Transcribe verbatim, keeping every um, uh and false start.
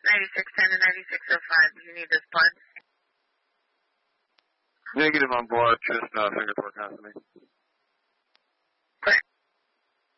ninety-six ten to ninety-six oh five. Do you need this blood? Negative on blood, just uh, fingertip working out for me. Correct.